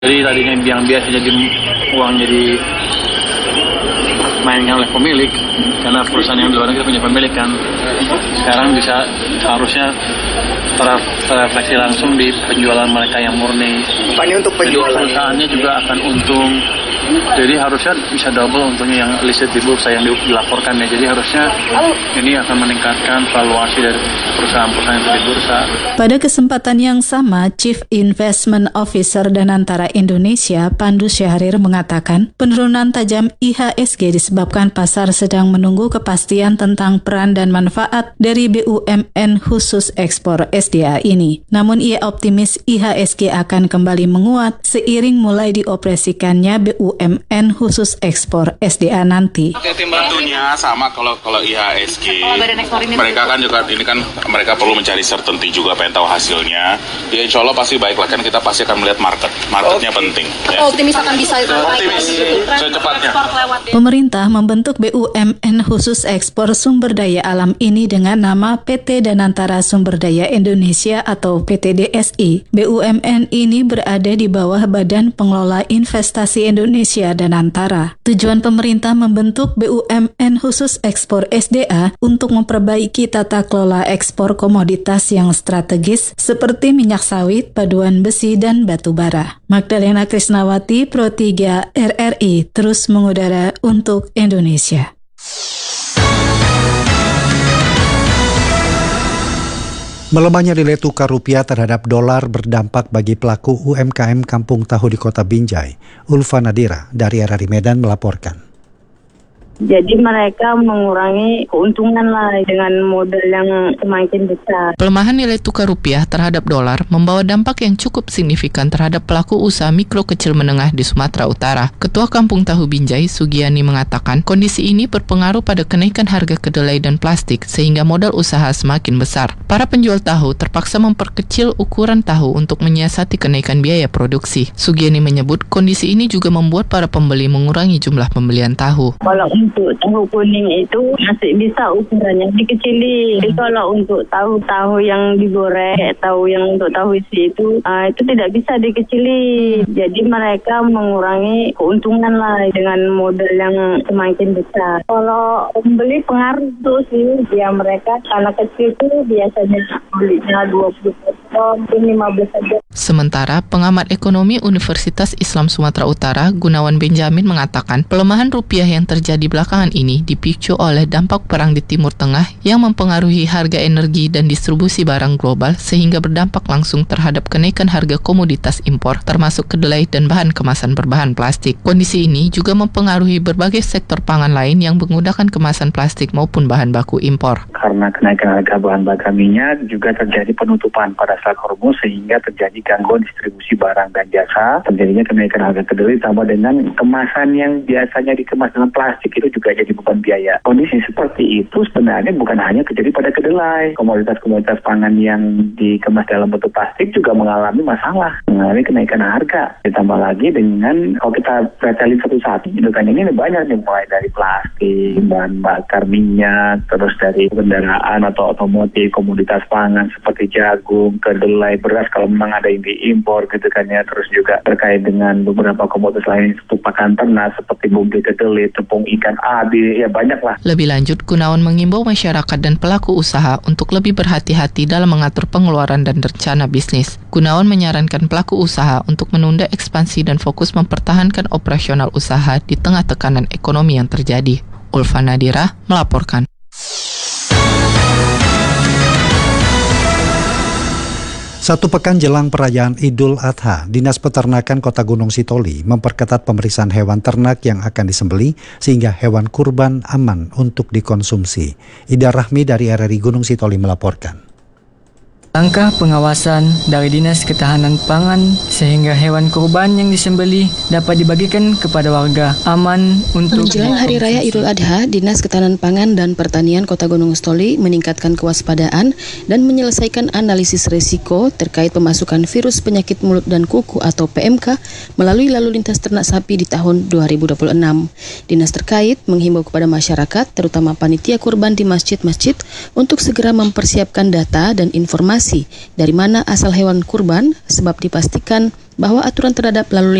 Jadi tadinya yang biasa jadi uang jadi mainkan oleh pemilik, karena perusahaan yang di luar negeri punya pemilik kan. Sekarang bisa harusnya terefleksi langsung di penjualan mereka yang murni. Ini untuk penjualan. Perusahaannya juga akan untung. Jadi harusnya bisa double untungnya yang listed di bursa yang dilaporkan ya. Jadi harusnya ini akan meningkatkan valuasi dari perusahaan-perusahaan yang di bursa. Pada kesempatan yang sama, Chief Investment Officer Danantara Indonesia, Pandu Syahrir mengatakan, penurunan tajam IHSG disebabkan pasar sedang menunggu kepastian tentang peran dan manfaat dari BUMN khusus ekspor SDA ini. Namun ia optimis IHSG akan kembali menguat seiring mulai dioperasikannya BUMN khusus ekspor SDA nanti. Tentunya sama kalau IHSG, mereka kan juga ini kan mereka perlu mencari certainty juga, pengen tahu hasilnya. Ya insya Allah pasti baik lah, kan kita pasti akan melihat marketnya penting. Ya. Optimis akan bisa optimis secepatnya. Pemerintah membentuk BUMN khusus ekspor sumber daya alam ini dengan nama PT Danantara Sumber Daya Indonesia atau PT DSI. BUMN ini berada di bawah Badan Pengelola Investasi Indonesia Danantara. Tujuan pemerintah membentuk BUMN khusus ekspor SDA untuk memperbaiki tata kelola ekspor komoditas yang strategis seperti minyak sawit, paduan besi, dan batu bara. Magdalena Krisnawati, Pro 3 RRI, terus mengudara untuk Indonesia. Melemahnya nilai tukar rupiah terhadap dolar berdampak bagi pelaku UMKM Kampung Tahu di Kota Binjai. Ulfa Nadira dari RRI Medan melaporkan. Jadi mereka mengurangi keuntungan lah dengan modal yang semakin besar. Pelemahan nilai tukar rupiah terhadap dolar membawa dampak yang cukup signifikan terhadap pelaku usaha mikro kecil menengah di Sumatera Utara. Ketua Kampung Tahu Binjai, Sugiani, mengatakan kondisi ini berpengaruh pada kenaikan harga kedelai dan plastik sehingga modal usaha semakin besar. Para penjual tahu terpaksa memperkecil ukuran tahu untuk menyiasati kenaikan biaya produksi. Sugiani menyebut kondisi ini juga membuat para pembeli mengurangi jumlah pembelian tahu. Kalau untuk tahu kuning itu masih bisa ukurannya dikecilin. Jadi kalau untuk tahu yang digoreng, tahu yang untuk tahu isi itu tidak bisa dikecilin. Jadi mereka mengurangi keuntungan lah dengan modal yang semakin besar. Kalau pembeli pengaruh tuh sih, ya mereka karena kecil itu biasanya belinya 20 mungkin 15 saja. Sementara pengamat ekonomi Universitas Islam Sumatera Utara, Gunawan Benjamin, mengatakan pelemahan rupiah yang terjadi belakangan ini dipicu oleh dampak perang di Timur Tengah yang mempengaruhi harga energi dan distribusi barang global sehingga berdampak langsung terhadap kenaikan harga komoditas impor termasuk kedelai dan bahan kemasan berbahan plastik. Kondisi ini juga mempengaruhi berbagai sektor pangan lain yang menggunakan kemasan plastik maupun bahan baku impor. Karena kenaikan harga bahan bakar minyak juga terjadi penutupan pada Strait Hormuz sehingga terjadi gangguan distribusi barang dan jasa, terjadinya kenaikan harga kedelai tambah dengan kemasan yang biasanya dikemas dalam plastik itu juga jadi beban biaya. Kondisi seperti itu sebenarnya bukan hanya terjadi pada kedelai. Komoditas-komoditas pangan yang dikemas dalam bentuk plastik juga mengalami masalah, mengalami kenaikan harga. Ditambah lagi dengan kalau kita pretelin satu-satu, gitu kan ini banyak nih, mulai dari plastik, bahan bakar minyak, terus dari kendaraan atau otomotif, komoditas pangan seperti jagung, kedelai, beras kalau memang ada yang diimpor gitu kan ya, terus juga terkait dengan beberapa komoditas lain seperti pakan ternak seperti bumbu kedelai, tepung ikan, ya banyak lah. Lebih lanjut, Gunawan mengimbau masyarakat dan pelaku usaha untuk lebih berhati-hati dalam mengatur pengeluaran dan rencana bisnis. Gunawan menyarankan pelaku usaha untuk menunda ekspansi dan fokus mempertahankan operasional usaha di tengah tekanan ekonomi yang terjadi. Ulfa Nadira melaporkan. Satu pekan jelang perayaan Idul Adha, Dinas Peternakan Kota Gunung Sitoli memperketat pemeriksaan hewan ternak yang akan disembelih sehingga hewan kurban aman untuk dikonsumsi. Ida Rahmi dari RRI Gunung Sitoli melaporkan. Langkah pengawasan dari Dinas Ketahanan Pangan sehingga hewan kurban yang disembelih dapat dibagikan kepada warga aman untuk menjelang Hari Raya Idul Adha, Dinas Ketahanan Pangan dan Pertanian Kota Gunung Sitoli meningkatkan kewaspadaan dan menyelesaikan analisis risiko terkait pemasukan virus penyakit mulut dan kuku atau PMK melalui lalu lintas ternak sapi di tahun 2026. Dinas terkait menghimbau kepada masyarakat, terutama panitia kurban di masjid-masjid, untuk segera mempersiapkan data dan informasi dari mana asal hewan kurban, sebab dipastikan bahwa aturan terhadap lalu